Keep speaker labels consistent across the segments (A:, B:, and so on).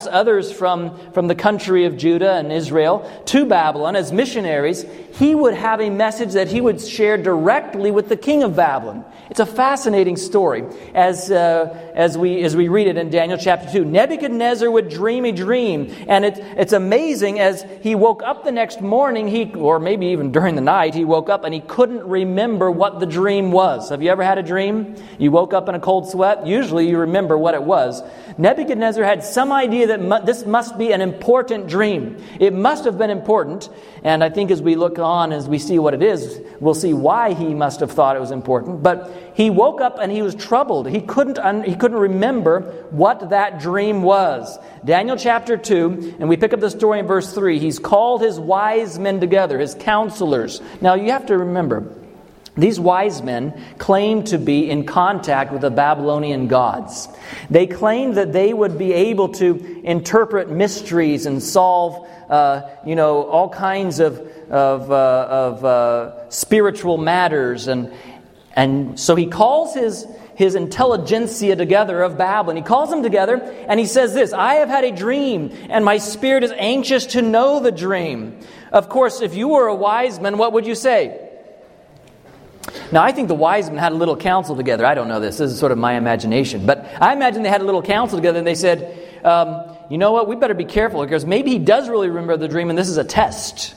A: others from the country of Judah and Israel to Babylon as missionaries, he would have a message that he would share directly with the king of Babylon. It's a fascinating story as we read it in Daniel chapter 2. Nebuchadnezzar would dream a dream, and it's amazing. As he woke up the next morning, or maybe even during the night, he woke up and he couldn't remember what the dream was. Have you ever had a dream? You woke up in a cold sweat? Usually you remember what it was. Nebuchadnezzar had some idea that this must be an important dream. It must have been important, and I think as we look on, as we see what it is, we'll see why he must have thought it was important. But he woke up and he was troubled. He couldn't remember what that dream was. Daniel chapter 2, and we pick up the story in verse 3. He's called his wise men together, his counselors. Now you have to remember, these wise men claimed to be in contact with the Babylonian gods. They claimed that they would be able to interpret mysteries and solve, all kinds of spiritual matters, and so he calls his intelligentsia together of Babylon. He calls them together and he says this: I have had a dream, and my spirit is anxious to know the dream. Of course, if you were a wise man, what would you say? Now, I think the wise men had a little council together. I don't know this. This is sort of my imagination. But I imagine they had a little council together and they said, you know what, we better be careful because maybe he does really remember the dream and this is a test.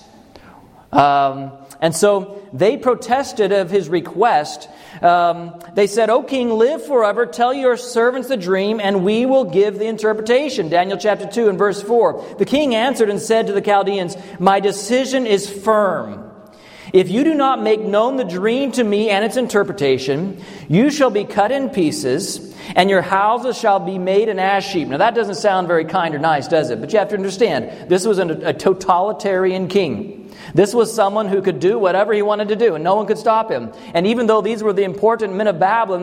A: And so they protested of his request. They said, O king, live forever. Tell your servants the dream and we will give the interpretation. Daniel chapter 2 and verse 4. The king answered and said to the Chaldeans, my decision is firm. If you do not make known the dream to me and its interpretation, you shall be cut in pieces, and your houses shall be made an ash heap. Now that doesn't sound very kind or nice, does it? But you have to understand, this was a totalitarian king. This was someone who could do whatever he wanted to do, and no one could stop him. And even though these were the important men of Babylon,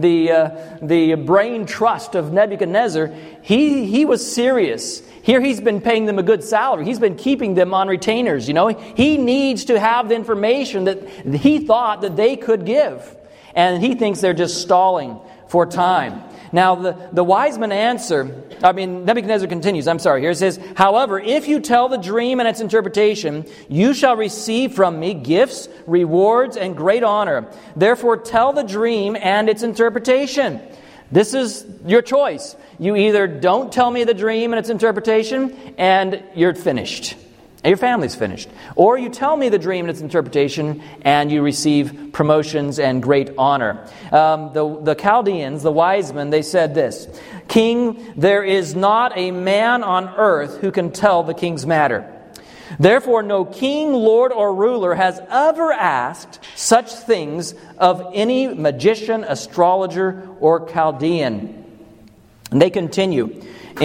A: the brain trust of Nebuchadnezzar, he was serious. Here he's been paying them a good salary. He's been keeping them on retainers, He needs to have the information that he thought that they could give. And he thinks they're just stalling for time. Now, the wise men Nebuchadnezzar continues, here it says, however, if you tell the dream and its interpretation, you shall receive from me gifts, rewards, and great honor. Therefore, tell the dream and its interpretation. This is your choice. You either don't tell me the dream and its interpretation, and you're finished. Your family's finished. Or you tell me the dream and its interpretation, and you receive promotions and great honor. The Chaldeans, the wise men, they said this: King, there is not a man on earth who can tell the king's matter. Therefore, no king, lord, or ruler has ever asked such things of any magician, astrologer, or Chaldean. And they continue.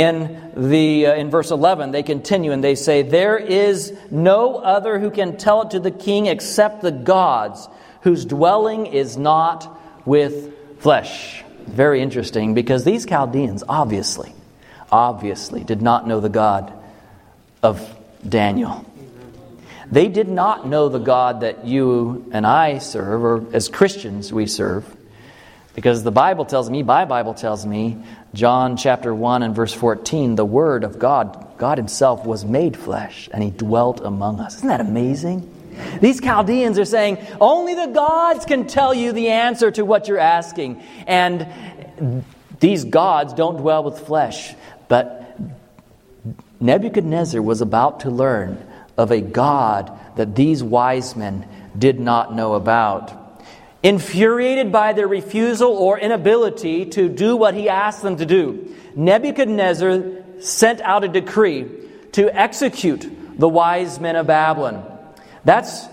A: In verse 11, they continue and they say, there is no other who can tell it to the king except the gods, whose dwelling is not with flesh. Very interesting, because these Chaldeans obviously did not know the God of Daniel. They did not know the God that you and I serve, or as Christians we serve. Because the Bible tells me, my Bible tells me, John chapter 1 and verse 14, the Word of God, God Himself was made flesh and He dwelt among us. Isn't that amazing? These Chaldeans are saying, only the gods can tell you the answer to what you're asking. And these gods don't dwell with flesh. But Nebuchadnezzar was about to learn of a God that these wise men did not know about. Infuriated by their refusal or inability to do what he asked them to do, Nebuchadnezzar sent out a decree to execute the wise men of Babylon. That's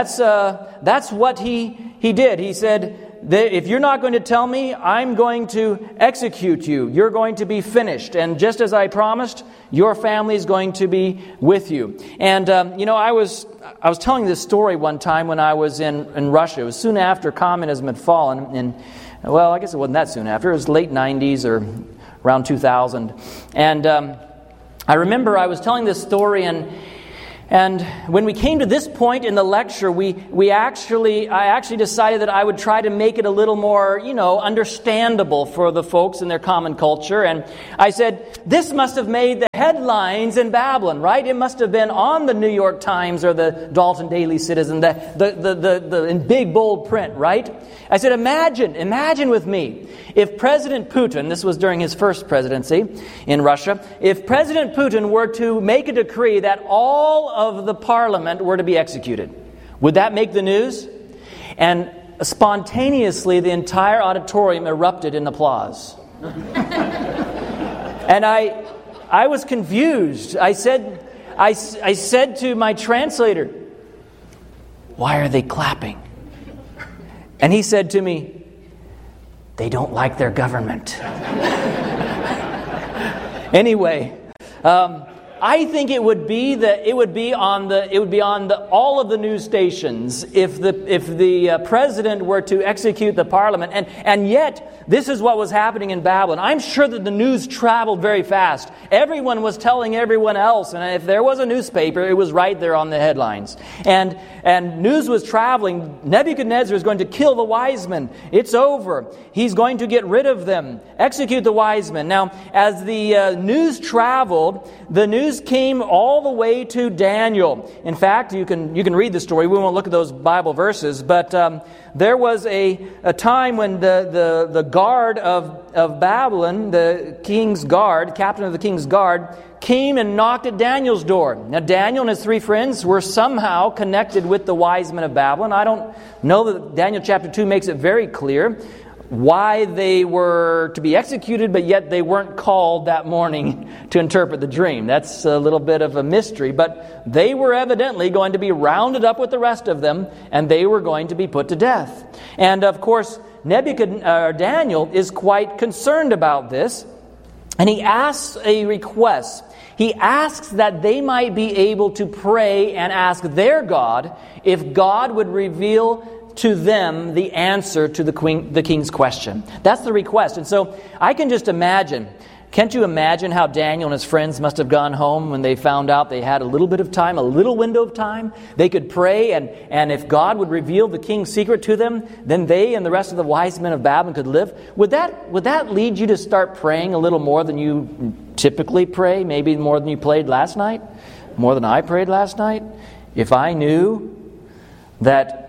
A: what he did. He said, if you're not going to tell me, I'm going to execute you. You're going to be finished. And just as I promised, your family is going to be with you. And, I was telling this story one time when I was in Russia. It was soon after communism had fallen. I guess it wasn't that soon after. It was late 90s or around 2000. And I remember I was telling this story, and when we came to this point in the lecture, I actually decided that I would try to make it a little more, understandable for the folks in their common culture. And I said, this must have made the headlines in Babylon, right? It must have been on the New York Times or the Dalton Daily Citizen, the in big bold print, right? I said, imagine with me, if President Putin, this was during his first presidency in Russia, if President Putin were to make a decree that all of the parliament were to be executed, would that make the news? And spontaneously, the entire auditorium erupted in applause. And I was confused. I said to my translator, "Why are they clapping?" And he said to me, "They don't like their government." Anyway, I think it would be on all of the news stations if the president were to execute the parliament, and yet this is what was happening in Babylon. I'm sure that the news traveled very fast. Everyone was telling everyone else, and if there was a newspaper, it was right there on the headlines. And news was traveling. Nebuchadnezzar is going to kill the wise men. It's over. He's going to get rid of them, execute the wise men. Now, as the news traveled, the news came all the way to Daniel. In fact, you can read the story. We won't look at those Bible verses, but there was a time when the guard of Babylon, the king's guard, captain of the king's guard, came and knocked at Daniel's door. Now, Daniel and his 3 friends were somehow connected with the wise men of Babylon. I don't know that Daniel chapter 2 makes it very clear why they were to be executed, but yet they weren't called that morning to interpret the dream. That's a little bit of a mystery, but they were evidently going to be rounded up with the rest of them, and they were going to be put to death. And of course, Daniel is quite concerned about this, and he asks a request. He asks that they might be able to pray and ask their God if God would reveal to them the answer to the king's question. That's the request. And so I can just imagine. Can't you imagine how Daniel and his friends must have gone home when they found out they had a little bit of time, a little window of time? They could pray, and if God would reveal the king's secret to them, then they and the rest of the wise men of Babylon could live. Would that lead you to start praying a little more than you typically pray? Maybe more than you prayed last night? More than I prayed last night? If I knew that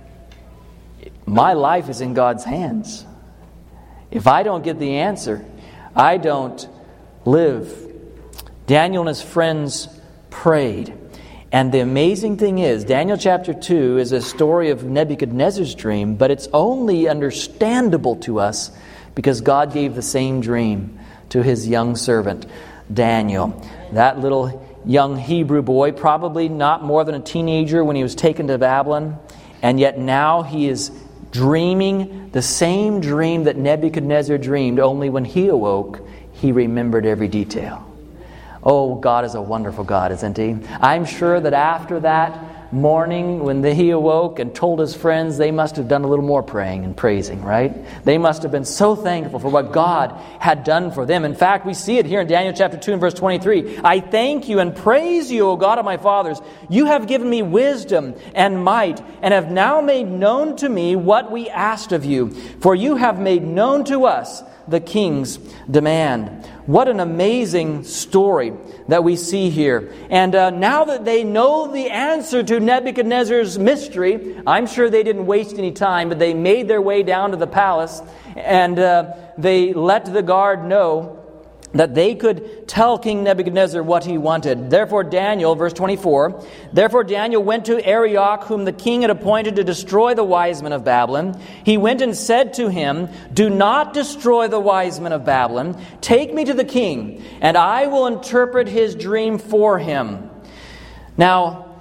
A: my life is in God's hands, if I don't get the answer, I don't live. Daniel and his friends prayed. And the amazing thing is, Daniel chapter 2 is a story of Nebuchadnezzar's dream, but it's only understandable to us because God gave the same dream to his young servant, Daniel. That little young Hebrew boy, probably not more than a teenager when he was taken to Babylon, and yet now he is dreaming the same dream that Nebuchadnezzar dreamed, only when he awoke, he remembered every detail. Oh, God is a wonderful God, isn't He? I'm sure that after that morning, when he awoke and told his friends, they must have done a little more praying and praising, right? They must have been so thankful for what God had done for them. In fact, we see it here in Daniel chapter 2 and verse 23. I thank you and praise you, O God of my fathers. You have given me wisdom and might, and have now made known to me what we asked of you. For you have made known to us the king's demand. What an amazing story that we see here. And now that they know the answer to Nebuchadnezzar's mystery, I'm sure they didn't waste any time, but they made their way down to the palace, and they let the guard know that they could tell King Nebuchadnezzar what he wanted. Therefore Daniel, verse 24, therefore Daniel went to Arioch, whom the king had appointed to destroy the wise men of Babylon. He went and said to him, do not destroy the wise men of Babylon. Take me to the king, and I will interpret his dream for him. Now,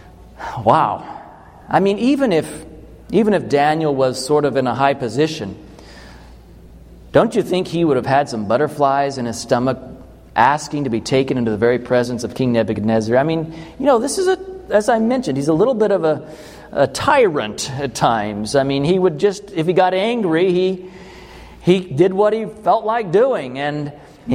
A: wow. I mean, even if Daniel was sort of in a high position, don't you think he would have had some butterflies in his stomach asking to be taken into the very presence of King Nebuchadnezzar? I mean, this is as I mentioned, he's a little bit of a tyrant at times. I mean, he would just, if he got angry, he did what he felt like doing. And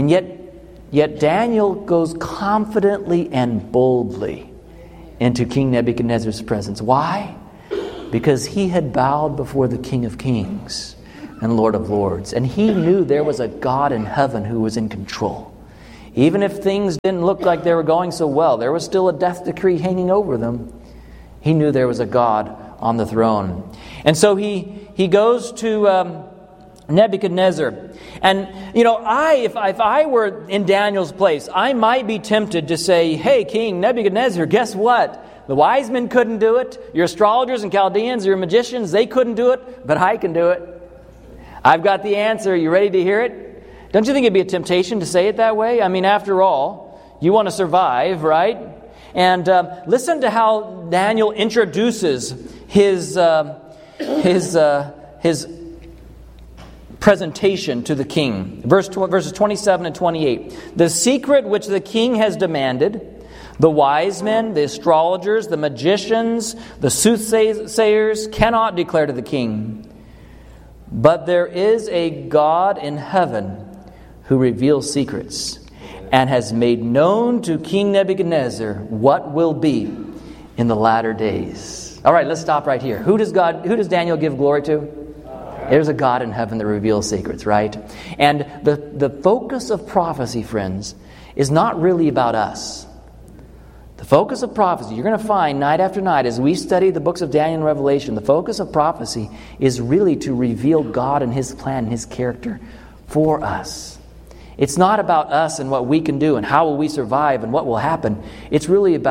A: yet Daniel goes confidently and boldly into King Nebuchadnezzar's presence. Why? Because he had bowed before the King of Kings and Lord of Lords. And he knew there was a God in heaven who was in control. Even if things didn't look like they were going so well, there was still a death decree hanging over them. He knew there was a God on the throne. And so he goes to Nebuchadnezzar. And, if I were in Daniel's place, I might be tempted to say, hey, King Nebuchadnezzar, guess what? The wise men couldn't do it. Your astrologers and Chaldeans, your magicians, they couldn't do it, but I can do it. I've got the answer. You ready to hear it? Don't you think it'd be a temptation to say it that way? I mean, after all, you want to survive, right? And listen to how Daniel introduces his presentation to the king. Verses 27 and 28. The secret which the king has demanded, the wise men, the astrologers, the magicians, the soothsayers cannot declare to the king. But there is a God in heaven who reveals secrets and has made known to King Nebuchadnezzar what will be in the latter days. All right, let's stop right here. Who does Daniel give glory to? There's a God in heaven that reveals secrets, right? And the focus of prophecy, friends, is not really about us. The focus of prophecy, you're going to find night after night as we study the books of Daniel and Revelation, the focus of prophecy is really to reveal God and His plan and His character for us. It's not about us and what we can do and how will we survive and what will happen. It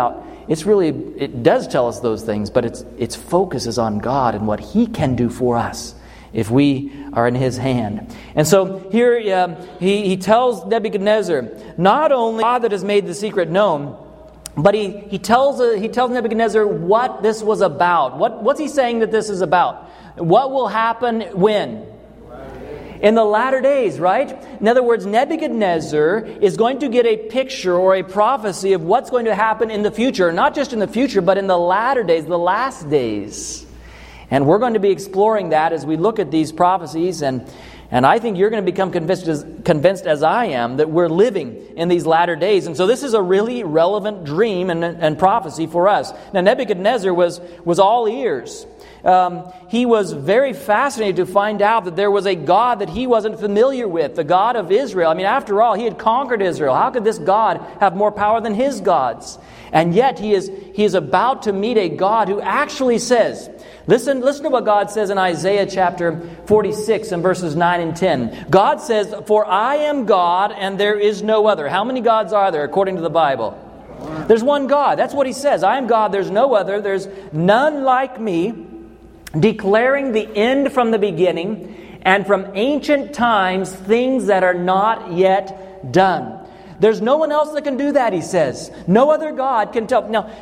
A: does tell us those things, but its focus is on God and what He can do for us if we are in His hand. And so here he tells Nebuchadnezzar, not only God that has made the secret known, but he tells Nebuchadnezzar what this was about. What's he saying that this is about? What will happen when? In the latter days, right? In other words, Nebuchadnezzar is going to get a picture or a prophecy of what's going to happen in the future. Not just in the future, but in the latter days, the last days. And we're going to be exploring that as we look at these prophecies. And I think you're going to become convinced as I am that we're living in these latter days. And so this is a really relevant dream and prophecy for us. Now Nebuchadnezzar was all ears. He was very fascinated to find out that there was a God that he wasn't familiar with, the God of Israel. I mean, after all, he had conquered Israel. How could this God have more power than his gods? And yet he is about to meet a God who actually says, listen to what God says in Isaiah chapter 46 and verses 9 and 10. God says, "For I am God and there is no other." How many gods are there according to the Bible? There's one God. That's what He says. I am God, there's no other. There's none like me, declaring the end from the beginning, and from ancient times things that are not yet done. There's no one else that can do that, He says. No other God can tell. Now,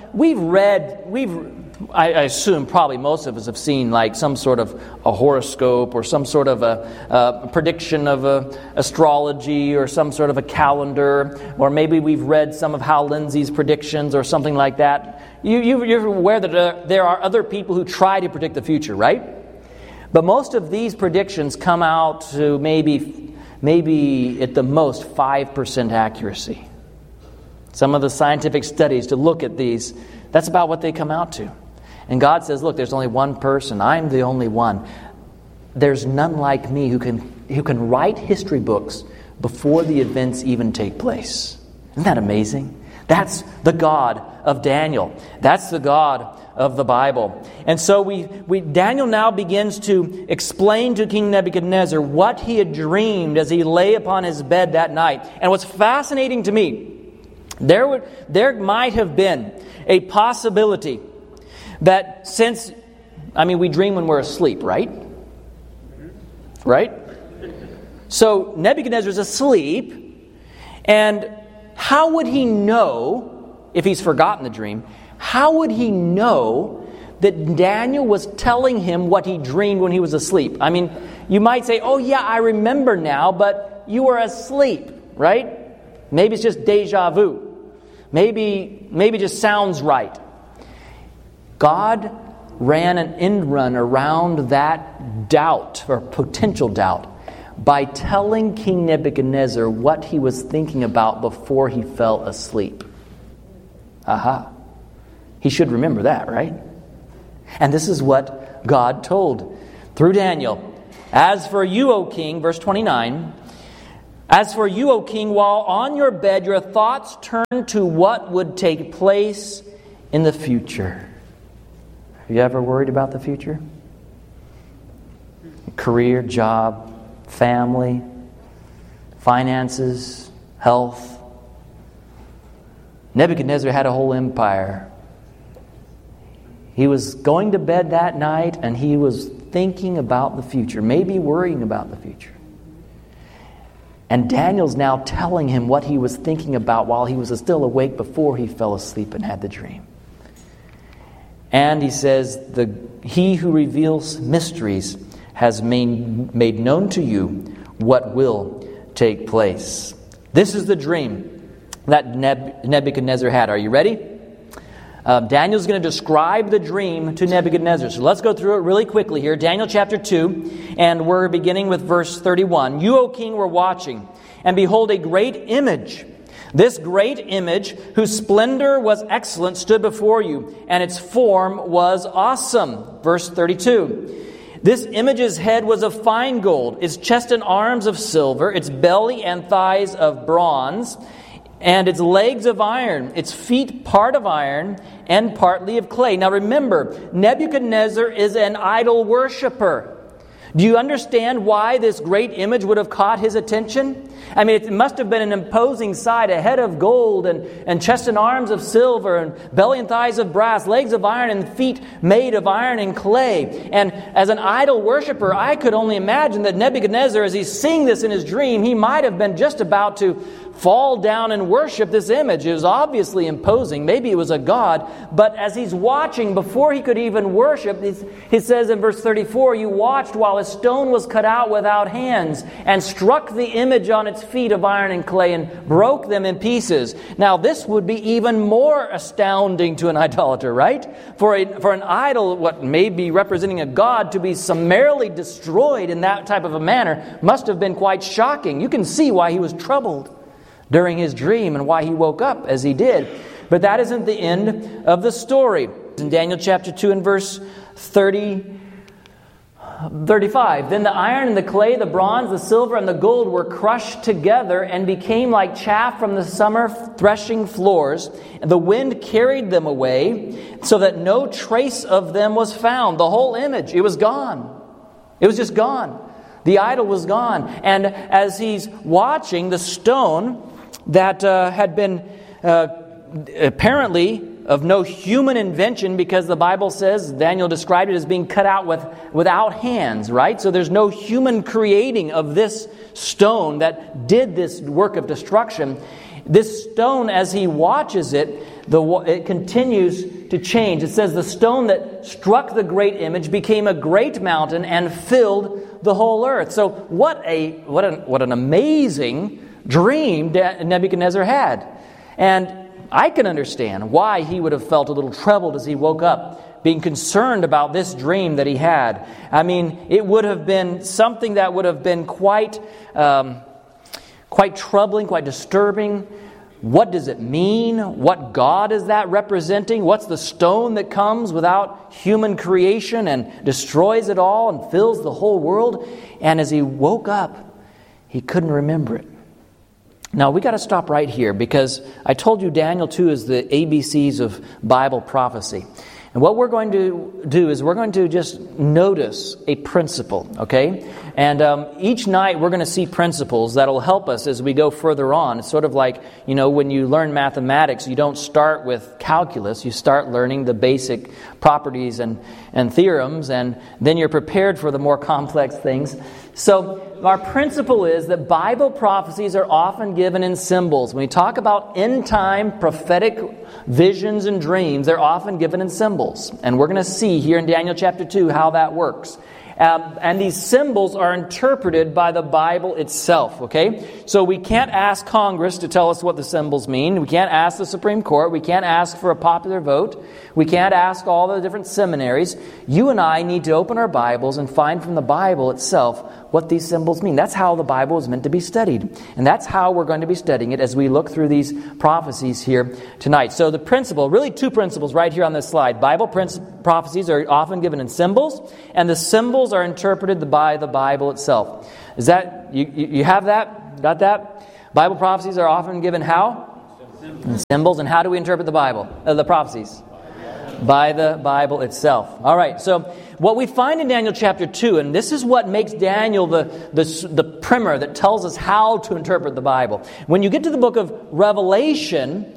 A: I assume probably most of us have seen like some sort of a horoscope or some sort of a prediction of astrology or some sort of a calendar, or maybe we've read some of Hal Lindsey's predictions or something like that. You're aware that there are other people who try to predict the future, right? But most of these predictions come out to maybe at the most 5% accuracy. Some of the scientific studies to look at these, that's about what they come out to. And God says, look, there's only one person. I'm the only one. There's none like me who can write history books before the events even take place. Isn't that amazing? That's the God of Daniel. That's the God of the Bible. And so Daniel now begins to explain to King Nebuchadnezzar what he had dreamed as he lay upon his bed that night. And what's fascinating to me, there might have been a possibility that we dream when we're asleep, right? Right? So Nebuchadnezzar's asleep, and how would he know, if he's forgotten the dream, how would he know that Daniel was telling him what he dreamed when he was asleep? I mean, you might say, oh yeah, I remember now, but you were asleep, right? Maybe it's just deja vu. Maybe it just sounds right. God ran an end run around that doubt or potential doubt by telling King Nebuchadnezzar what he was thinking about before he fell asleep. Aha. He should remember that, right? And this is what God told through Daniel. As for you, O king, verse 29, As for you, O king, while on your bed, your thoughts turn to what would take place in the future. Have you ever worried about the future? Career, job, family, finances, health. Nebuchadnezzar had a whole empire. He was going to bed that night and he was thinking about the future, maybe worrying about the future. And Daniel's now telling him what he was thinking about while he was still awake before he fell asleep and had the dream. And he says, he who reveals mysteries has made known to you what will take place. This is the dream that Nebuchadnezzar had. Are you ready? Daniel's going to describe the dream to Nebuchadnezzar. So let's go through it really quickly here. Daniel chapter 2, and we're beginning with verse 31. You, O king, were watching, and behold, a great image. This great image, whose splendor was excellent, stood before you, and its form was awesome. Verse 32. This image's head was of fine gold, its chest and arms of silver, its belly and thighs of bronze, and its legs of iron, its feet part of iron and partly of clay. Now remember, Nebuchadnezzar is an idol worshiper. Do you understand why this great image would have caught his attention? I mean, it must have been an imposing sight, a head of gold and chest and arms of silver and belly and thighs of brass, legs of iron and feet made of iron and clay. And as an idol worshiper, I could only imagine that Nebuchadnezzar, as he's seeing this in his dream, he might have been just about to fall down and worship this image. It was obviously imposing. Maybe it was a god. But as he's watching, before he could even worship, he says in verse 34, you watched while a stone was cut out without hands and struck the image on its feet of iron and clay and broke them in pieces. Now this would be even more astounding to an idolater, right? For an idol, what may be representing a god, to be summarily destroyed in that type of a manner must have been quite shocking. You can see why he was troubled during his dream and why he woke up as he did. But that isn't the end of the story. In Daniel chapter 2 and verse 35, then the iron and the clay, the bronze, the silver, and the gold were crushed together and became like chaff from the summer threshing floors. And the wind carried them away so that no trace of them was found. The whole image, it was gone. It was just gone. The idol was gone. And as he's watching, the stone that had been apparently of no human invention, because the Bible says, Daniel described it as being cut out without hands, right? So there's no human creating of this stone that did this work of destruction. This stone, as he watches it, it continues to change. It says the stone that struck the great image became a great mountain and filled the whole earth. So what an amazing dream that Nebuchadnezzar had. And I can understand why he would have felt a little troubled as he woke up, being concerned about this dream that he had. I mean, it would have been something that would have been quite troubling, quite disturbing. What does it mean? What God is that representing? What's the stone that comes without human creation and destroys it all and fills the whole world? And as he woke up, he couldn't remember it. Now, we got to stop right here, because I told you Daniel 2 is the ABCs of Bible prophecy. And what we're going to do is we're going to just notice a principle, okay? And each night we're going to see principles that will help us as we go further on. It's sort of like, when you learn mathematics, you don't start with calculus. You start learning the basic properties and theorems, and then you're prepared for the more complex things. So our principle is that Bible prophecies are often given in symbols. When we talk about end-time prophetic visions and dreams, they're often given in symbols. And we're going to see here in Daniel chapter 2 how that works. And these symbols are interpreted by the Bible itself, okay? So we can't ask Congress to tell us what the symbols mean. We can't ask the Supreme Court. We can't ask for a popular vote. We can't ask all the different seminaries. You and I need to open our Bibles and find from the Bible itself what these symbols mean. That's how the Bible is meant to be studied. And that's how we're going to be studying it as we look through these prophecies here tonight. So the principle, really two principles right here on this slide. Bible prophecies are often given in symbols, and the symbols are interpreted by the Bible itself. Is that, you have that? Got that? Bible prophecies are often given how? Symbols. And how do we interpret the Bible? The prophecies? By the Bible itself. All right, so what we find in Daniel chapter 2, and this is what makes Daniel the primer that tells us how to interpret the Bible. When you get to the book of Revelation,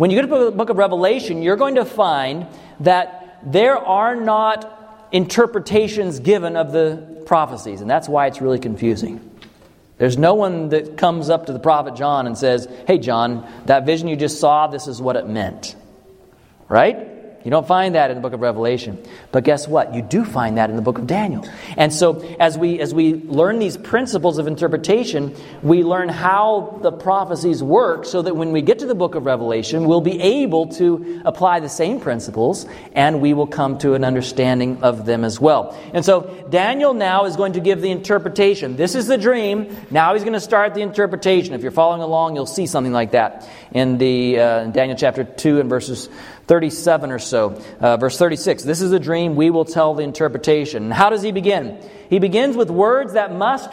A: you're going to find that there are not interpretations given of the prophecies, and that's why it's really confusing. There's no one that comes up to the prophet John and says, "Hey John, that vision you just saw, this is what it meant." Right? You don't find that in the book of Revelation. But guess what? You do find that in the book of Daniel. And so as we learn these principles of interpretation, we learn how the prophecies work so that when we get to the book of Revelation, we'll be able to apply the same principles and we will come to an understanding of them as well. And so Daniel now is going to give the interpretation. This is the dream. Now he's going to start the interpretation. If you're following along, you'll see something like that in the Daniel chapter 2 and verses 37 or so. Verse 36, this is a dream, we will tell the interpretation. And how does he begin? He begins with words that must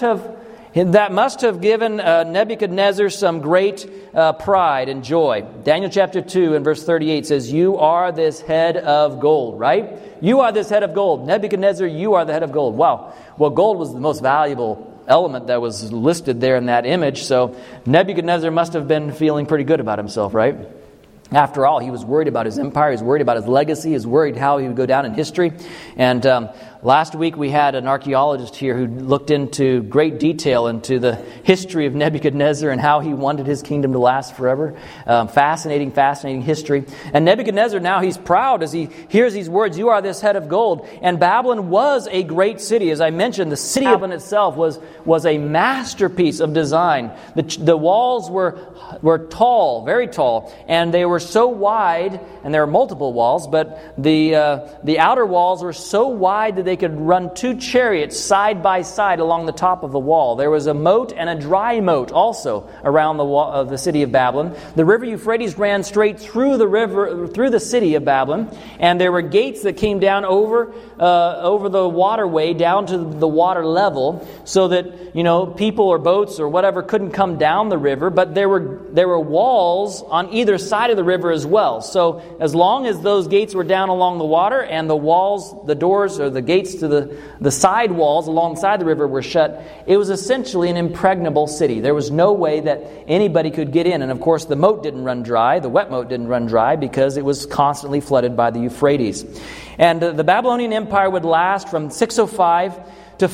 A: have given Nebuchadnezzar some great pride and joy. Daniel chapter 2 and verse 38 says, "You are this head of gold," right? You are this head of gold. Nebuchadnezzar, you are the head of gold. Wow. Well, gold was the most valuable element that was listed there in that image, so Nebuchadnezzar must have been feeling pretty good about himself, right? After all, he was worried about his empire, he was worried about his legacy, he was worried how he would go down in history. And last week we had an archaeologist here who looked into great detail into the history of Nebuchadnezzar and how he wanted his kingdom to last forever. Fascinating history. And Nebuchadnezzar now, he's proud as he hears these words, "You are this head of gold." And Babylon was a great city. As I mentioned, the city of Babylon itself was a masterpiece of design. The walls were tall, very tall, and they were so wide, and there were multiple walls, but the outer walls were so wide that they could run two chariots side by side along the top of the wall. There was a moat and a dry moat also around the wall of the city of Babylon. The river Euphrates ran straight through the city of Babylon, and there were gates that came down over the waterway down to the water level, so that people or boats or whatever couldn't come down the river. But there were walls on either side of the river as well. So as long as those gates were down along the water and the walls, the doors or the gates to the side walls alongside the river were shut, it was essentially an impregnable city. There was no way that anybody could get in. And of course the moat didn't run dry, the wet moat didn't run dry, because it was constantly flooded by the Euphrates. And the Babylonian Empire would last from 605 to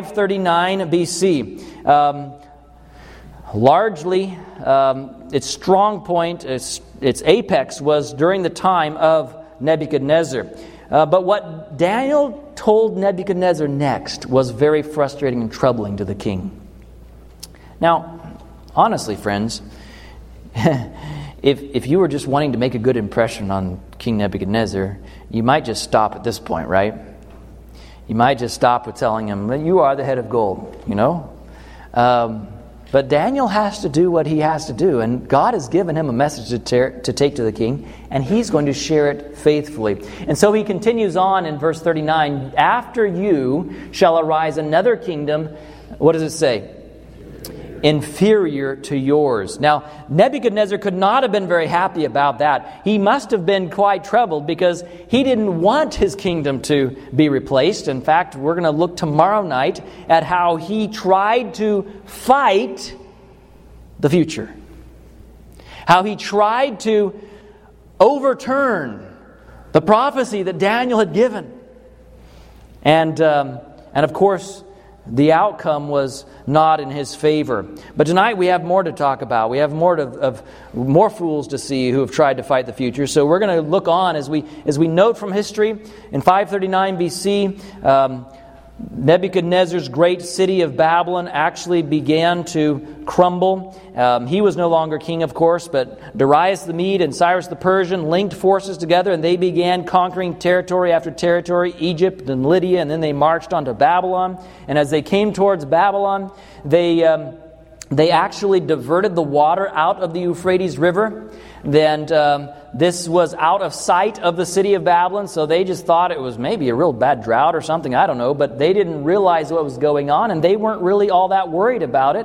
A: 539 BC. Largely, its strong point, its apex was during the time of Nebuchadnezzar. But what Daniel told Nebuchadnezzar next was very frustrating and troubling to the king. Now, honestly, friends, if you were just wanting to make a good impression on King Nebuchadnezzar, you might just stop at this point, right? You might just stop with telling him, "You are the head of gold," But Daniel has to do what he has to do, and God has given him a message to take to the king, and he's going to share it faithfully. And so he continues on in verse 39, "After you shall arise another kingdom," what does it say? "Inferior to yours." Now, Nebuchadnezzar could not have been very happy about that. He must have been quite troubled because he didn't want his kingdom to be replaced. In fact, we're going to look tomorrow night at how he tried to fight the future. How he tried to overturn the prophecy that Daniel had given. And of course, the outcome was not in his favor. But tonight we have more to talk about. We have more fools to see who have tried to fight the future. So we're going to look on as we note from history. In 539 BC, Nebuchadnezzar's great city of Babylon actually began to crumble. He was no longer king, of course, but Darius the Mede and Cyrus the Persian linked forces together, and they began conquering territory after territory, Egypt and Lydia, and then they marched on to Babylon. And as they came towards Babylon, they actually diverted the water out of the Euphrates River. And this was out of sight of the city of Babylon, so they just thought it was maybe a real bad drought or something, I don't know, but they didn't realize what was going on, and they weren't really all that worried about it.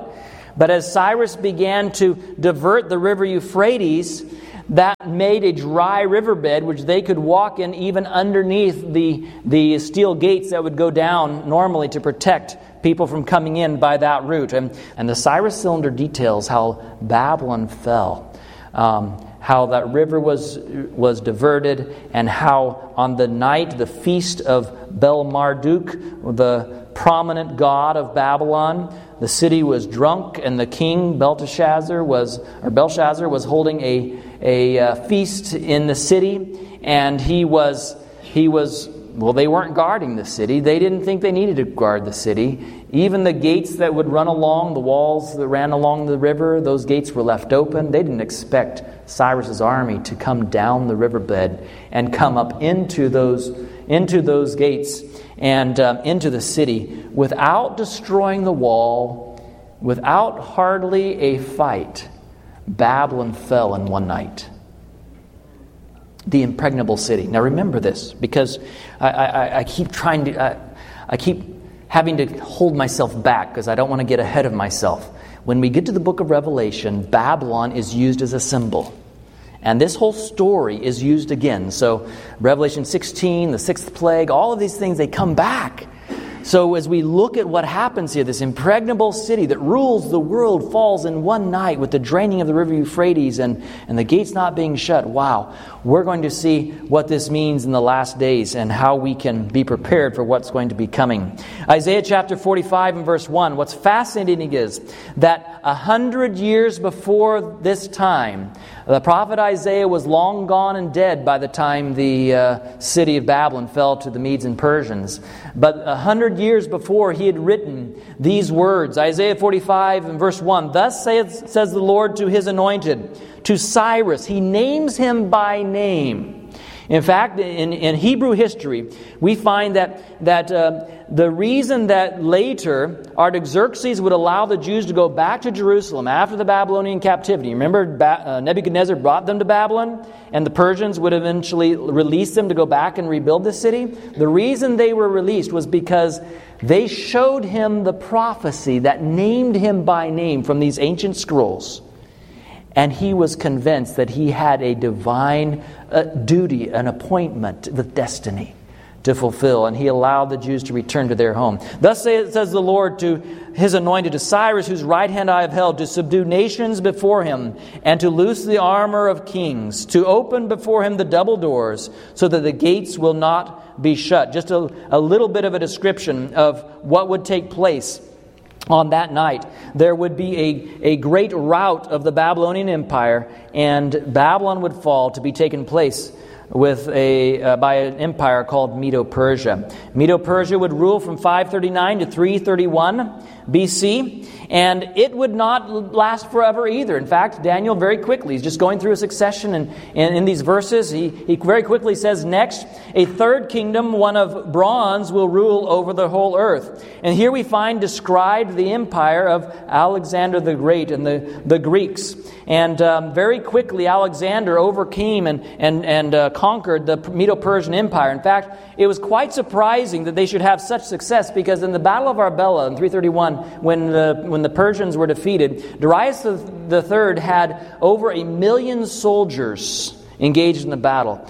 A: But as Cyrus began to divert the river Euphrates, that made a dry riverbed which they could walk in even underneath the steel gates that would go down normally to protect people from coming in by that route. And the Cyrus Cylinder details how Babylon fell, how that river was diverted, and how on the night, the feast of Bel-Marduk, the prominent god of Babylon, the city was drunk, and the king Belshazzar was holding a feast in the city, and he was well, they weren't guarding the city. They didn't think they needed to guard the city. Even the gates that would run along, the walls that ran along the river, those gates were left open. They didn't expect Cyrus's army to come down the riverbed and come up into those gates and into the city without destroying the wall, without hardly a fight. Babylon fell in one night. The impregnable city. Now remember this, because I keep having to hold myself back because I don't want to get ahead of myself. When we get to the book of Revelation, Babylon is used as a symbol. And this whole story is used again. So Revelation 16, the sixth plague, all of these things, they come back. So as we look at what happens here, this impregnable city that rules the world falls in one night with the draining of the river Euphrates and the gates not being shut. Wow, we're going to see what this means in the last days and how we can be prepared for what's going to be coming. Isaiah chapter 45 and verse 1, what's fascinating is that 100 years before this time, the prophet Isaiah was long gone and dead by the time the city of Babylon fell to the Medes and Persians. But 100 years before, he had written these words. Isaiah 45 and verse 1, thus says the Lord to his anointed, to Cyrus. He names him by name. In fact, in Hebrew history, we find that the reason that later Artaxerxes would allow the Jews to go back to Jerusalem after the Babylonian captivity. Remember, Nebuchadnezzar brought them to Babylon, and the Persians would eventually release them to go back and rebuild the city. The reason they were released was because they showed him the prophecy that named him by name from these ancient scrolls. And he was convinced that he had a divine duty, an appointment with destiny to fulfill. And he allowed the Jews to return to their home. Thus says the Lord to his anointed, to Cyrus, whose right hand I have held, to subdue nations before him, and to loose the armor of kings, to open before him the double doors, so that the gates will not be shut. Just a little bit of a description of what would take place. On that night, there would be a great rout of the Babylonian Empire, and Babylon would fall to be taken place with by an empire called Medo-Persia. Medo-Persia would rule from 539 to 331 BC, and it would not last forever either. In fact, Daniel very quickly, he's just going through a succession, and in these verses, he very quickly says, next, a third kingdom, one of bronze, will rule over the whole earth. And here we find described the empire of Alexander the Great and the Greeks. And very quickly, Alexander overcame and conquered the Medo-Persian Empire. In fact, it was quite surprising that they should have such success, because in the Battle of Arbela in 331, when the Persians were defeated, Darius III had over 1 million soldiers engaged in the battle.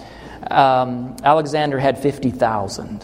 A: Alexander had 50,000.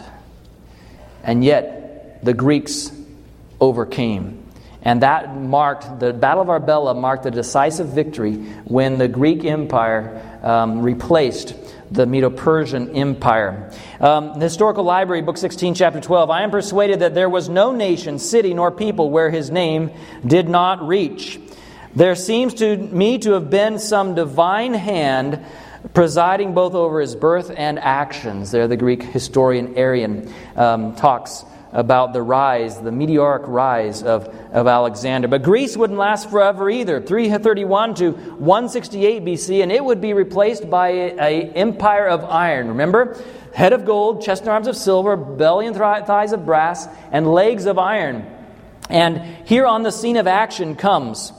A: And yet, the Greeks overcame. And that marked, the Battle of Arbela marked the decisive victory when the Greek Empire replaced the Medo-Persian Empire. The Historical Library, Book 16, Chapter 12, I am persuaded that there was no nation, city, nor people where his name did not reach. There seems to me to have been some divine hand presiding both over his birth and actions. There the Greek historian Arrian talks about the rise, the meteoric rise of Alexander. But Greece wouldn't last forever either. 331 to 168 BC, and it would be replaced by an empire of iron. Remember? Head of gold, chest and arms of silver, belly and thighs of brass, and legs of iron. And here on the scene of action comes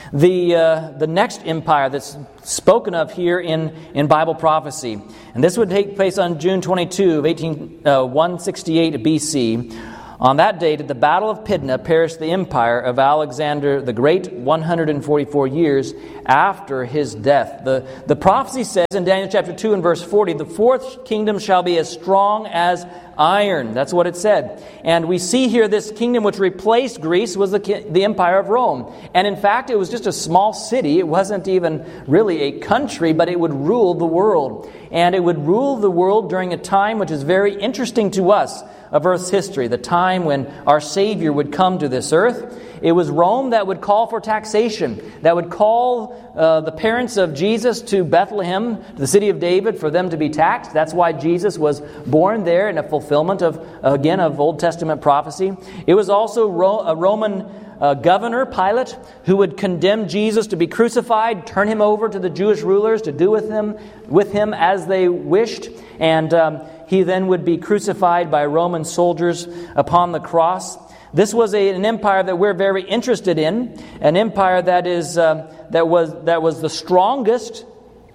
A: the next empire that's spoken of here in Bible prophecy. And this would take place on June 22 of 168 BC. On that date, at the Battle of Pydna, perished the empire of Alexander the Great 144 years after his death. The prophecy says in Daniel chapter 2 and verse 40, the fourth kingdom shall be as strong as iron. That's what it said. And we see here this kingdom which replaced Greece was the empire of Rome. And in fact, it was just a small city. It wasn't even really a country, but it would rule the world. And it would rule the world during a time which is very interesting to us of Earth's history, the time when our Savior would come to this earth. It was Rome that would call for taxation, that would call the parents of Jesus to Bethlehem, to the city of David, for them to be taxed. That's why Jesus was born there in a fulfillment of Old Testament prophecy. It was also a Roman governor, Pilate, who would condemn Jesus to be crucified, turn him over to the Jewish rulers to do with him as they wished, and he then would be crucified by Roman soldiers upon the cross. This was an empire that we're very interested in, an empire that was the strongest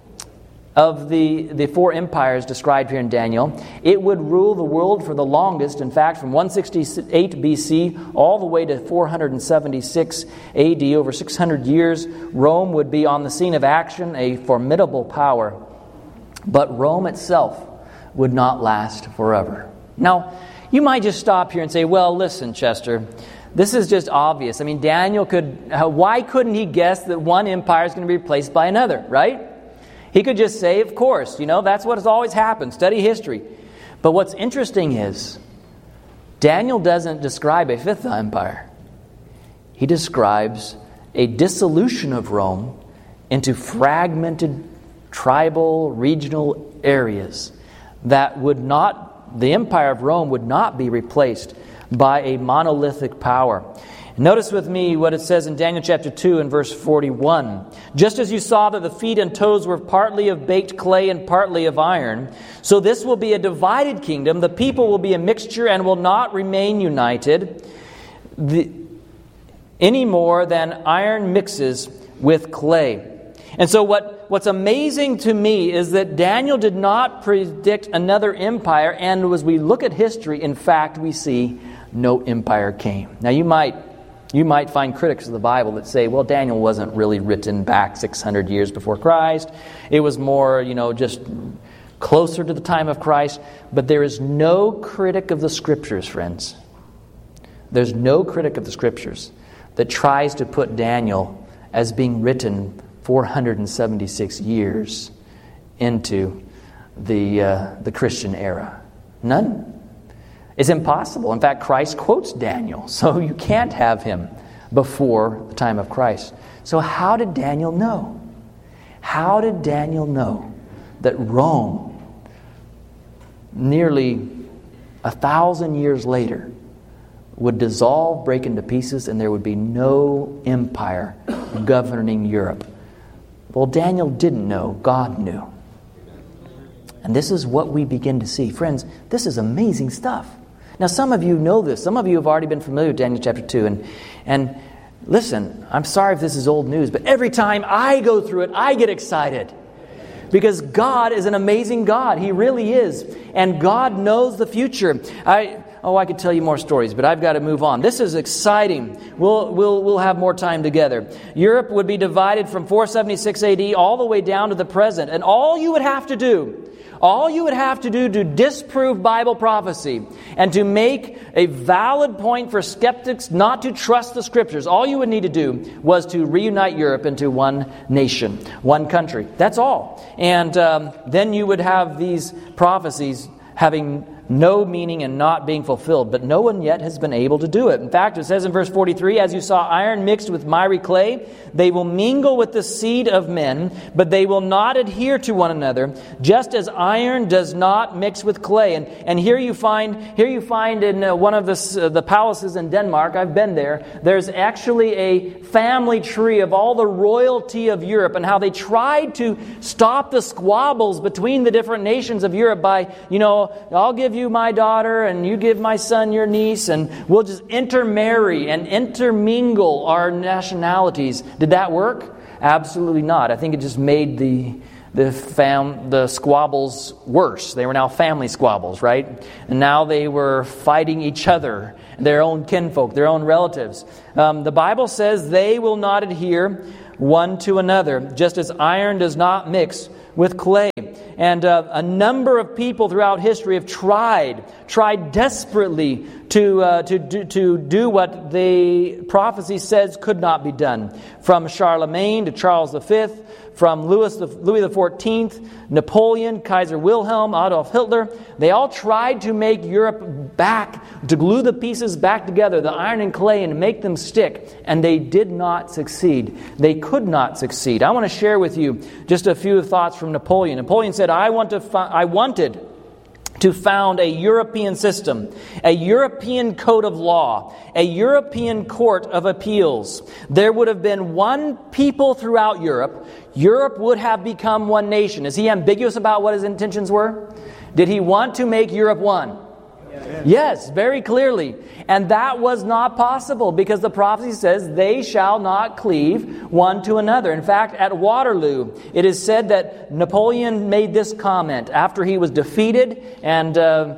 A: of the four empires described here in Daniel. It would rule the world for the longest. In fact, from 168 BC all the way to 476 AD, over 600 years, Rome would be on the scene of action, a formidable power. But Rome itself would not last forever. Now, you might just stop here and say, well, listen, Chester, this is just obvious. I mean, Daniel why couldn't he guess that one empire is going to be replaced by another, right? He could just say, of course, that's what has always happened. Study history. But what's interesting is, Daniel doesn't describe a fifth empire. He describes a dissolution of Rome into fragmented tribal, regional areas that the empire of Rome would not be replaced by a monolithic power. Notice with me what it says in Daniel chapter 2 and verse 41. Just as you saw that the feet and toes were partly of baked clay and partly of iron, so this will be a divided kingdom. The people will be a mixture and will not remain united any more than iron mixes with clay. And so what's amazing to me is that Daniel did not predict another empire, and as we look at history, in fact, we see no empire came. Now you might find critics of the Bible that say, well, Daniel wasn't really written back 600 years before Christ. It was more, just closer to the time of Christ. But there is no critic of the Scriptures, friends. There's no critic of the Scriptures that tries to put Daniel as being written 476 years into the Christian era. None. It's impossible. In fact, Christ quotes Daniel, so you can't have him before the time of Christ. So how did Daniel know? How did Daniel know that Rome, nearly 1,000 years later, would dissolve, break into pieces, and there would be no empire governing Europe? Well, Daniel didn't know. God knew. And this is what we begin to see. Friends, this is amazing stuff. Now, some of you know this. Some of you have already been familiar with Daniel chapter 2. And listen, I'm sorry if this is old news, but every time I go through it, I get excited. Because God is an amazing God. He really is. And God knows the future. I could tell you more stories, but I've got to move on. This is exciting. We'll have more time together. Europe would be divided from 476 AD all the way down to the present. And all you would have to do to disprove Bible prophecy and to make a valid point for skeptics not to trust the Scriptures, all you would need to do was to reunite Europe into one nation, one country. That's all. And then you would have these prophecies having no meaning and not being fulfilled. But no one yet has been able to do it. In fact, it says in verse 43, as you saw iron mixed with miry clay, they will mingle with the seed of men, but they will not adhere to one another, just as iron does not mix with clay. And here you find in one of the palaces in Denmark, I've been there, there's actually a family tree of all the royalty of Europe and how they tried to stop the squabbles between the different nations of Europe by, I'll give you my daughter and you give my son your niece and we'll just intermarry and intermingle our nationalities. Did that work? Absolutely not. I think it just made the squabbles worse. They were now family squabbles, right? And now they were fighting each other, their own kinfolk, their own relatives. The Bible says they will not adhere one to another, just as iron does not mix with clay. And a number of people throughout history have tried desperately to do what the prophecy says could not be done. From Charlemagne to Charles V, from Louis XIV, Napoleon, Kaiser Wilhelm, Adolf Hitler, they all tried to make Europe back, to glue the pieces back together, the iron and clay, and make them stick. And they did not succeed. They could not succeed. I want to share with you just a few thoughts from Napoleon. Napoleon said, I wanted to found a European system, a European code of law, a European court of appeals. There would have been one people throughout Europe. Europe would have become one nation. Is he ambiguous about what his intentions were? Did he want to make Europe one? Yes, very clearly. And that was not possible because the prophecy says they shall not cleave one to another. In fact, at Waterloo, it is said that Napoleon made this comment after he was defeated, and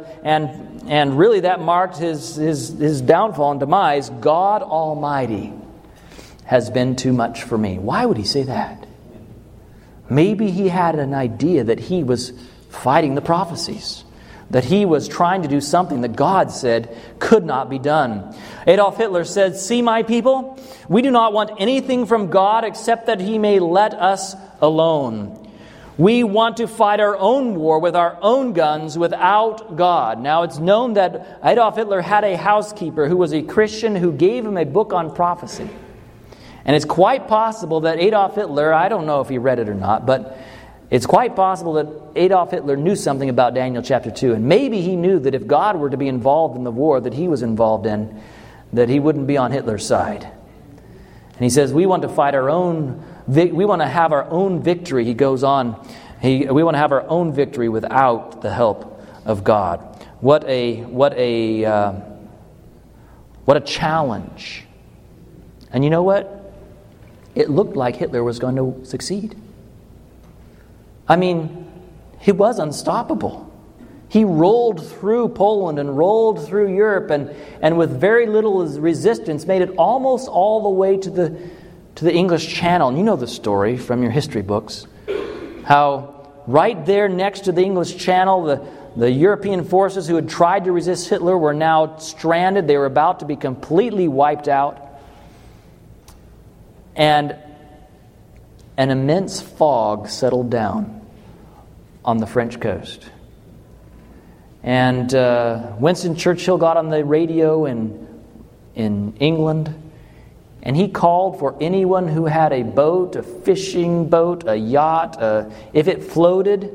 A: really that marked his downfall and demise. God Almighty has been too much for me. Why would he say that? Maybe he had an idea that he was fighting the prophecies, that he was trying to do something that God said could not be done. Adolf Hitler said, "See, my people, we do not want anything from God except that He may let us alone. We want to fight our own war with our own guns without God." Now, it's known that Adolf Hitler had a housekeeper who was a Christian who gave him a book on prophecy. And it's quite possible that Adolf Hitler, I don't know if he read it or not, but it's quite possible that Adolf Hitler knew something about Daniel chapter 2. And maybe he knew that if God were to be involved in the war that he was involved in, that he wouldn't be on Hitler's side. And he says, we want to fight our own, we want to have our own victory. He goes on, we want to have our own victory without the help of God. What a challenge. And you know what? It looked like Hitler was going to succeed. I mean, he was unstoppable. He rolled through Poland and rolled through Europe and with very little resistance made it almost all the way to the English Channel. And you know the story from your history books. How right there next to the English Channel, the European forces who had tried to resist Hitler were now stranded. They were about to be completely wiped out. And an immense fog settled down on the French coast. And Winston Churchill got on the radio in England, and he called for anyone who had a boat, a fishing boat, a yacht, if it floated,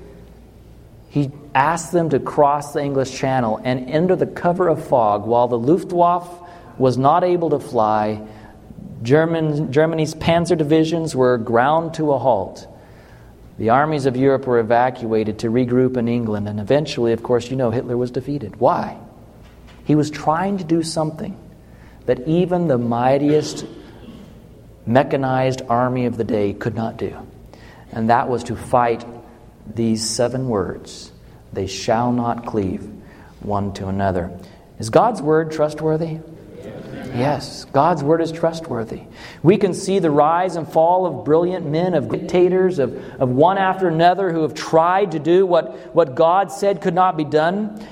A: he asked them to cross the English Channel and under the cover of fog, while the Luftwaffe was not able to fly, Germany's panzer divisions were ground to a halt. The armies of Europe were evacuated to regroup in England, and eventually, of course, you know, Hitler was defeated. Why? He was trying to do something that even the mightiest mechanized army of the day could not do. And that was to fight these 7 words: they shall not cleave one to another. Is God's word trustworthy? Yes, God's word is trustworthy. We can see the rise and fall of brilliant men, of dictators, of one after another who have tried to do what God said could not be done.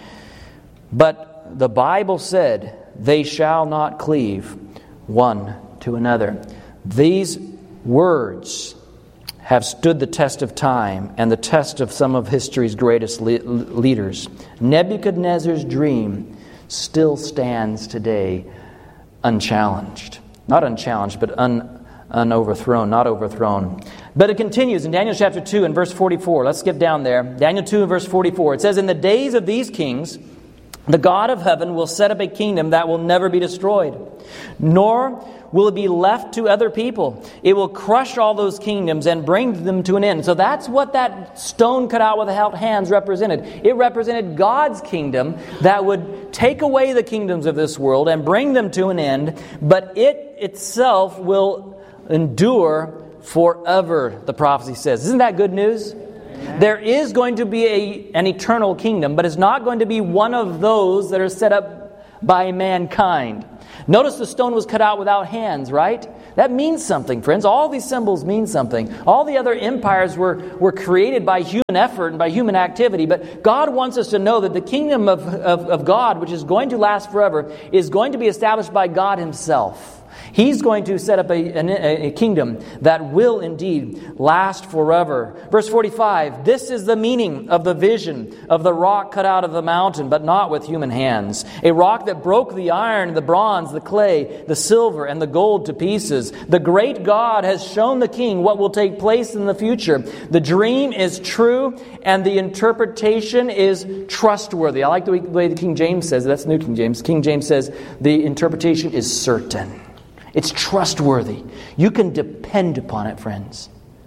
A: But the Bible said, they shall not cleave one to another. These words have stood the test of time and the test of some of history's greatest leaders. Nebuchadnezzar's dream still stands today unchallenged. Not unchallenged, but unoverthrown, not overthrown. But it continues in Daniel chapter 2 and verse 44. Let's skip down there. Daniel 2 and verse 44. It says, "In the days of these kings, the God of heaven will set up a kingdom that will never be destroyed, nor will it be left to other people. It will crush all those kingdoms and bring them to an end." So that's what that stone cut out without hands represented. It represented God's kingdom that would take away the kingdoms of this world and bring them to an end, but it itself will endure forever, the prophecy says. Isn't that good news? There is going to be an eternal kingdom, but it's not going to be one of those that are set up by mankind. Notice the stone was cut out without hands, right? That means something, friends. All these symbols mean something. All the other empires were created by human effort and by human activity, but God wants us to know that the kingdom of God, which is going to last forever, is going to be established by God Himself. He's going to set up a kingdom that will indeed last forever. Verse 45, this is the meaning of the vision of the rock cut out of the mountain, but not with human hands. A rock that broke the iron, the bronze, the clay, the silver, and the gold to pieces. The great God has shown the king what will take place in the future. The dream is true, and the interpretation is trustworthy. I like the way the King James says it. That's New King James. King James says the interpretation is certain. It's trustworthy. You can depend upon it, friends.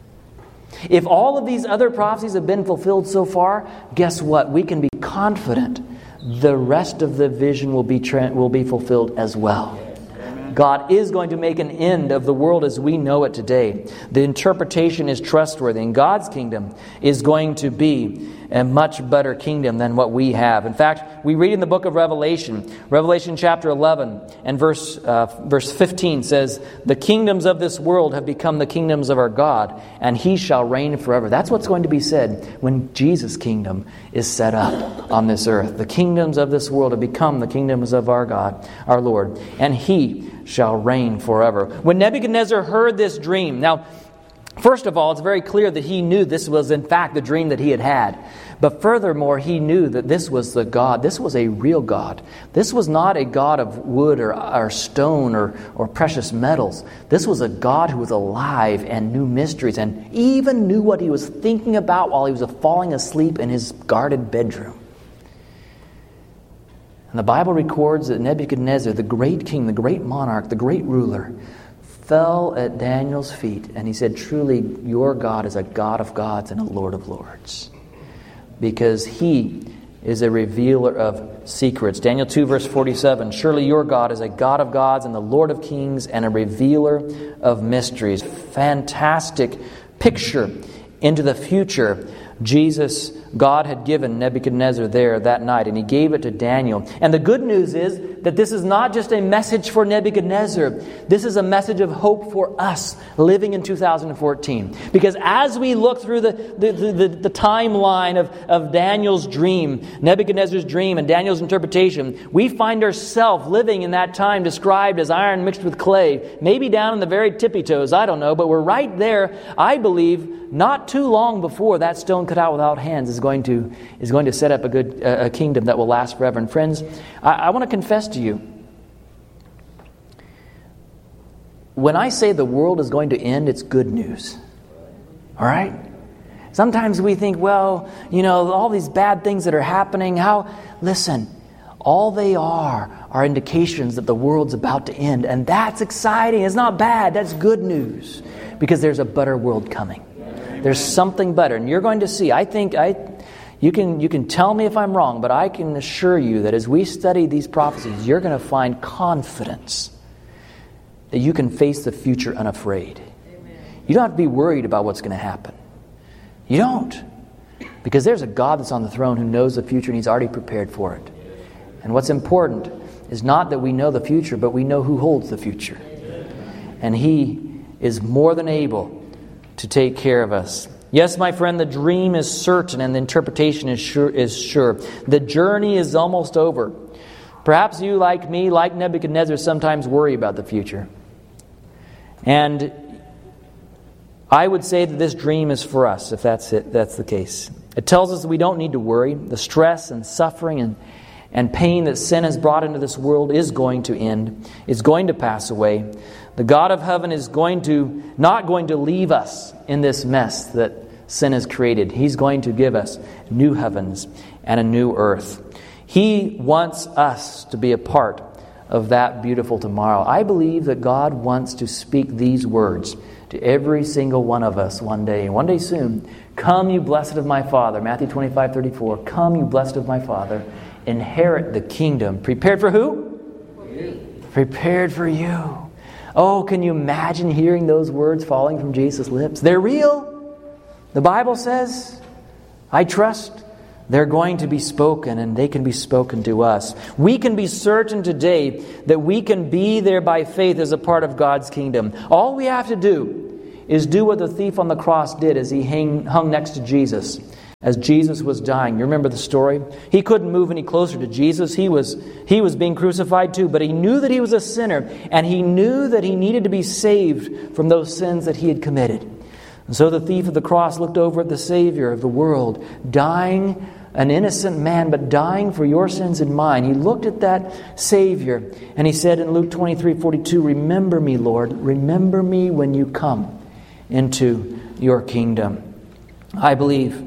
A: If all of these other prophecies have been fulfilled so far, guess what? We can be confident the rest of the vision will be fulfilled as well. God is going to make an end of the world as we know it today. The interpretation is trustworthy, and God's kingdom is going to be a much better kingdom than what we have. In fact, we read in the book of Revelation, Revelation chapter 11 and verse 15 says, the kingdoms of this world have become the kingdoms of our God, and He shall reign forever. That's what's going to be said when Jesus' kingdom is set up on this earth. The kingdoms of this world have become the kingdoms of our God, our Lord, and He shall reign forever. When Nebuchadnezzar heard this dream, now, first of all, it's very clear that he knew this was in fact the dream that he had had. But furthermore, he knew that this was the God. This was a real God. This was not a God of wood or stone or precious metals. This was a God who was alive and knew mysteries and even knew what he was thinking about while he was falling asleep in his guarded bedroom. And the Bible records that Nebuchadnezzar, the great king, the great monarch, the great ruler, fell at Daniel's feet, and he said, truly, your God is a God of gods and a Lord of lords, because He is a revealer of secrets. Daniel 2 verse 47, surely your God is a God of gods and the Lord of kings and a revealer of mysteries. Fantastic picture into the future God had given Nebuchadnezzar there that night, and He gave it to Daniel. And the good news is that this is not just a message for Nebuchadnezzar. This is a message of hope for us living in 2014. Because as we look through the timeline of Daniel's dream, Nebuchadnezzar's dream and Daniel's interpretation, we find ourselves living in that time described as iron mixed with clay, maybe down in the very tippy toes, I don't know, but we're right there, I believe, not too long before that stone cut out without hands is going to set up a kingdom that will last forever. And friends, I want to confess to you, when I say the world is going to end, it's good news. All right? Sometimes we think, well, all these bad things that are happening, listen, all they are indications that the world's about to end. And that's exciting. It's not bad. That's good news. Because there's a better world coming. There's something better. And you're going to see, you can tell me if I'm wrong, but I can assure you that as we study these prophecies, you're going to find confidence that you can face the future unafraid. Amen. You don't have to be worried about what's going to happen. You don't. Because there's a God that's on the throne who knows the future and He's already prepared for it. And what's important is not that we know the future, but we know who holds the future. And He is more than able to take care of us. Yes, my friend, the dream is certain and the interpretation is sure. The journey is almost over. Perhaps you, like me, like Nebuchadnezzar, sometimes worry about the future. And I would say that this dream is for us, if that's the case. It tells us that we don't need to worry. The stress and suffering and pain that sin has brought into this world is going to end. It's going to pass away. The God of heaven is not going to leave us in this mess that sin has created. He's going to give us new heavens and a new earth. He wants us to be a part of that beautiful tomorrow. I believe that God wants to speak these words to every single one of us one day soon. Come, you blessed of my Father. Matthew 25:34. Come, you blessed of my Father. Inherit the kingdom. Prepared for who? For you. Prepared for you. Oh, can you imagine hearing those words falling from Jesus' lips? They're real. The Bible says, I trust they're going to be spoken, and they can be spoken to us. We can be certain today that we can be there by faith as a part of God's kingdom. All we have to do is do what the thief on the cross did as he hung next to Jesus, as Jesus was dying. You remember the story? He couldn't move any closer to Jesus. He was being crucified too, but he knew that he was a sinner, and he knew that he needed to be saved from those sins that he had committed. And so the thief of the cross looked over at the Savior of the world, dying, an innocent man, but dying for your sins and mine. He looked at that Savior, and he said in Luke 23:42, remember me, Lord, remember me when you come into your kingdom. I believe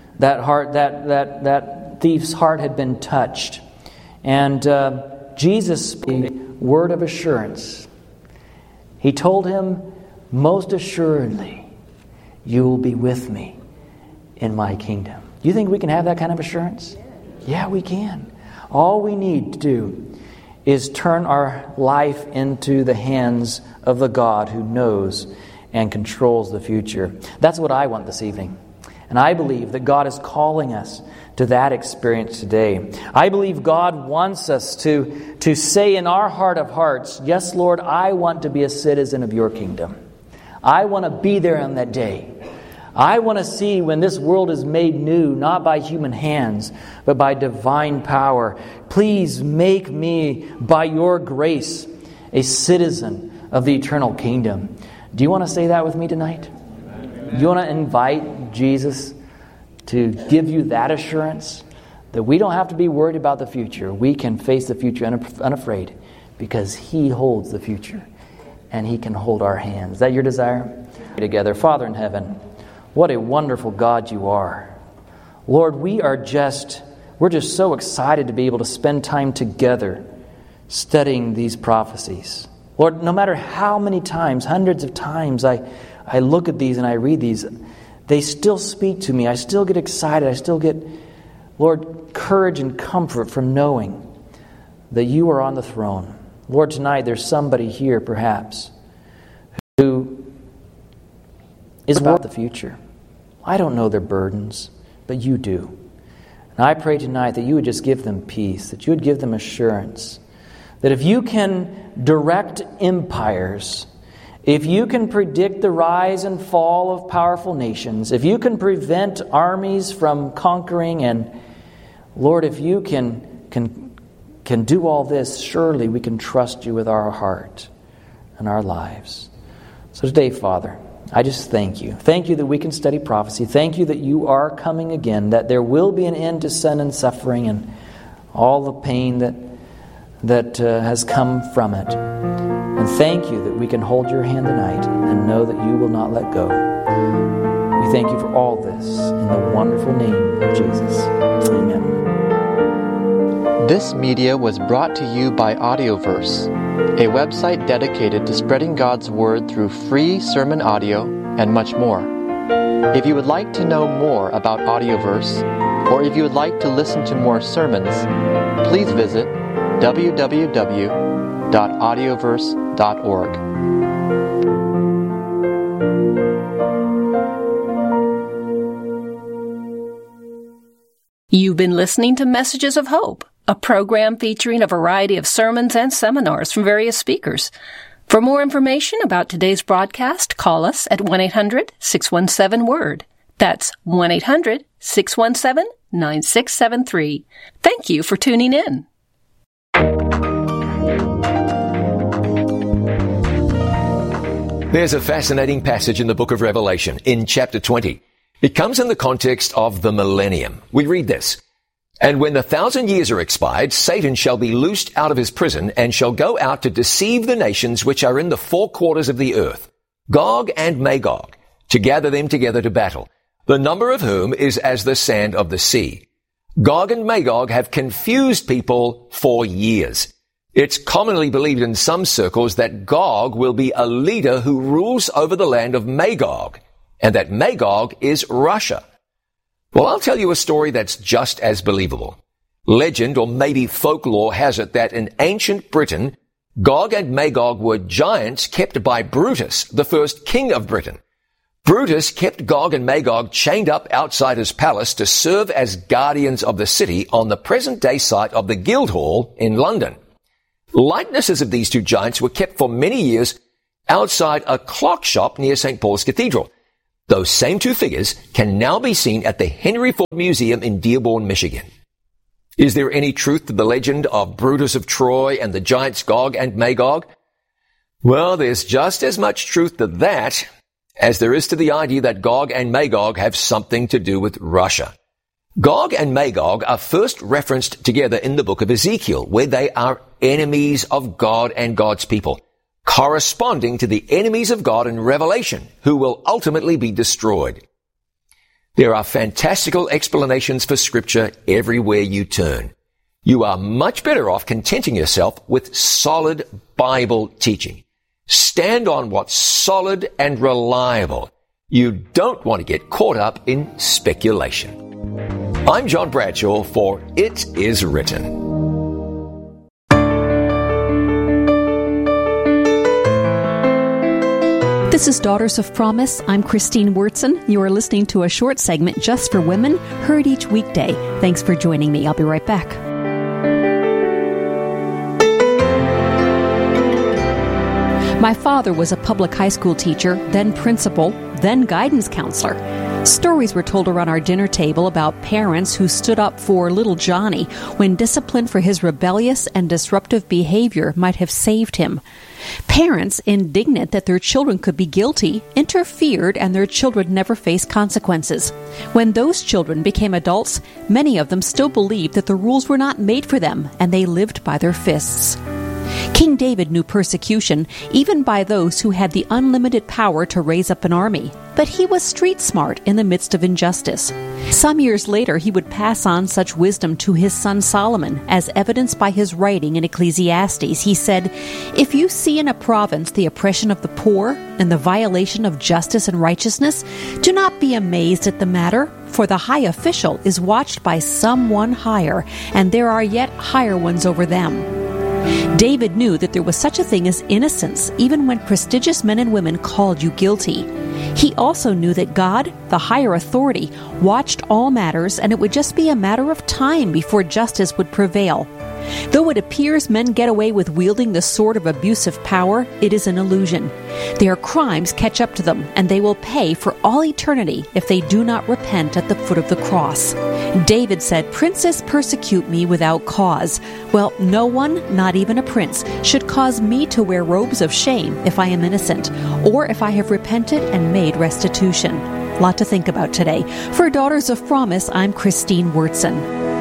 A: that thief's heart had been touched. And Jesus spoke a word of assurance. He told him, most assuredly, you will be with me in my kingdom. Do you think we can have that kind of assurance? Yeah, we can. All we need to do is turn our life into the hands of the God who knows and controls the future. That's what I want this evening. And I believe that God is calling us to that experience today. I believe God wants us to say in our heart of hearts, yes, Lord, I want to be a citizen of your kingdom. I want to be there on that day. I want to see when this world is made new, not by human hands, but by divine power. Please make me, by your grace, a citizen of the eternal kingdom. Do you want to say that with me tonight? Do you want to invite Jesus to give you that assurance that we don't have to be worried about the future? We can face the future unafraid because He holds the future and He can hold our hands. Is that your desire? Together, Father in heaven, what a wonderful God you are. Lord, we're just so excited to be able to spend time together studying these prophecies. Lord, no matter how many times, hundreds of times, I look at these and I read these, they still speak to me. I still get excited. I still get, Lord, courage and comfort from knowing that you are on the throne. Lord, tonight there's somebody here perhaps who is about the future. I don't know their burdens, but you do. And I pray tonight that you would just give them peace, that you would give them assurance, that if you can direct empires, if you can predict the rise and fall of powerful nations, if you can prevent armies from conquering, and Lord, if you can do all this, surely we can trust you with our heart and our lives. So today, Father, I just thank you. Thank you that we can study prophecy. Thank you that you are coming again, that there will be an end to sin and suffering and all the pain that has come from it. And thank you that we can hold your hand tonight and know that you will not let go. We thank you for all this in the wonderful name of Jesus. Amen.
B: This media was brought to you by Audioverse, a website dedicated to spreading God's Word through free sermon audio and much more. If you would like to know more about Audioverse, or if you would like to listen to more sermons, please visit www.audioverse.org.
C: You've been listening to Messages of Hope, a program featuring a variety of sermons and seminars from various speakers. For more information about today's broadcast, call us at 1-800-617-WORD. That's 1-800-617-9673. Thank you for tuning in.
D: There's a fascinating passage in the book of Revelation, in chapter 20. It comes in the context of the millennium. We read this. And when the 1,000 years are expired, Satan shall be loosed out of his prison and shall go out to deceive the nations which are in the four quarters of the earth, Gog and Magog, to gather them together to battle, the number of whom is as the sand of the sea. Gog and Magog have confused people for years. It's commonly believed in some circles that Gog will be a leader who rules over the land of Magog, and that Magog is Russia. Well, I'll tell you a story that's just as believable. Legend, or maybe folklore, has it that in ancient Britain, Gog and Magog were giants kept by Brutus, the first king of Britain. Brutus kept Gog and Magog chained up outside his palace to serve as guardians of the city on the present-day site of the Guildhall in London. Likenesses of these two giants were kept for many years outside a clock shop near St. Paul's Cathedral. Those same two figures can now be seen at the Henry Ford Museum in Dearborn, Michigan. Is there any truth to the legend of Brutus of Troy and the giants Gog and Magog? Well, there's just as much truth to that as there is to the idea that Gog and Magog have something to do with Russia. Gog and Magog are first referenced together in the book of Ezekiel, where they are enemies of God and God's people, corresponding to the enemies of God in Revelation, who will ultimately be destroyed. There are fantastical explanations for Scripture everywhere you turn. You are much better off contenting yourself with solid Bible teaching. Stand on what's solid and reliable. You don't want to get caught up in speculation. I'm John Bradshaw for It Is Written.
C: This is Daughters of Promise. I'm Christine Wurtson. You are listening to a short segment just for women, heard each weekday. Thanks for joining me. I'll be right back. My father was a public high school teacher, then principal, then guidance counselor. Stories were told around our dinner table about parents who stood up for little Johnny when discipline for his rebellious and disruptive behavior might have saved him. Parents, indignant that their children could be guilty, interfered and their children never faced consequences. When those children became adults, many of them still believed that the rules were not made for them and they lived by their fists. King David knew persecution, even by those who had the unlimited power to raise up an army. But he was street smart in the midst of injustice. Some years later, he would pass on such wisdom to his son Solomon, as evidenced by his writing in Ecclesiastes. He said, "If you see in a province the oppression of the poor and the violation of justice and righteousness, do not be amazed at the matter, for the high official is watched by someone higher, and there are yet higher ones over them." David knew that there was such a thing as innocence, even when prestigious men and women called you guilty. He also knew that God, the higher authority, watched all matters, and it would just be a matter of time before justice would prevail. Though it appears men get away with wielding the sword of abusive power, it is an illusion. Their crimes catch up to them, and they will pay for all eternity if they do not repent at the foot of the cross. David said, "Princes persecute me without cause." Well, no one, not even a prince, should cause me to wear robes of shame if I am innocent, or if I have repented and made restitution. A lot to think about today. For Daughters of Promise, I'm Christine Wurtson.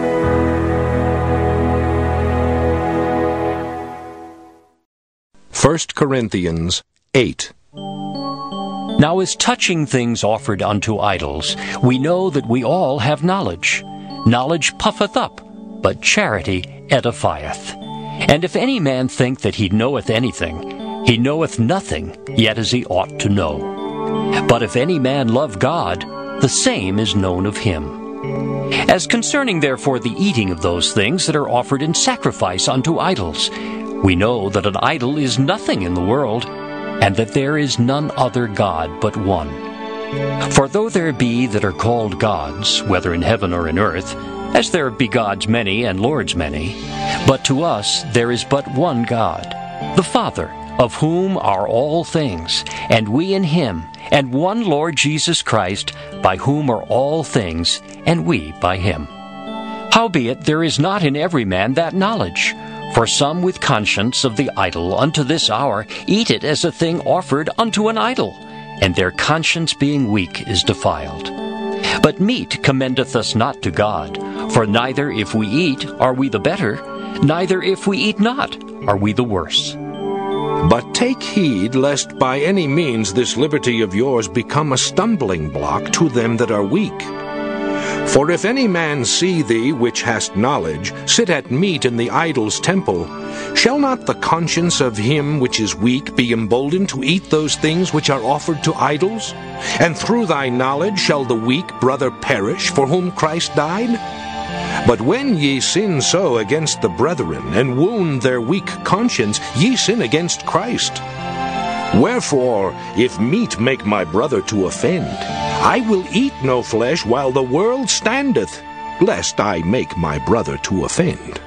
E: 1 Corinthians 8.
F: Now as touching things offered unto idols, we know that we all have knowledge. Knowledge puffeth up, but charity edifieth. And if any man think that he knoweth anything, he knoweth nothing, yet as he ought to know. But if any man love God, the same is known of him. As concerning therefore the eating of those things that are offered in sacrifice unto idols, we know that an idol is nothing in the world, and that there is none other God but one. For though there be that are called gods, whether in heaven or in earth, as there be gods many and lords many, but to us there is but one God, the Father, of whom are all things, and we in him, and one Lord Jesus Christ, by whom are all things, and we by him. Howbeit there is not in every man that knowledge. For some with conscience of the idol unto this hour eat it as a thing offered unto an idol, and their conscience being weak is defiled. But meat commendeth us not to God, for neither if we eat are we the better, neither if we eat not are we the worse.
E: But take heed lest by any means this liberty of yours become a stumbling block to them that are weak. For if any man see thee, which hast knowledge, sit at meat in the idol's temple, shall not the conscience of him which is weak be emboldened to eat those things which are offered to idols? And through thy knowledge shall the weak brother perish, for whom Christ died? But when ye sin so against the brethren, and wound their weak conscience, ye sin against Christ. Wherefore, if meat make my brother to offend, I will eat no flesh while the world standeth, lest I make my brother to offend.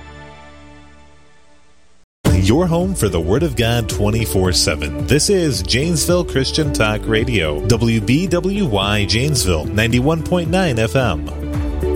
G: Your home for the Word of God 24/7. This is Janesville Christian Talk Radio, WBWY Janesville, 91.9 FM.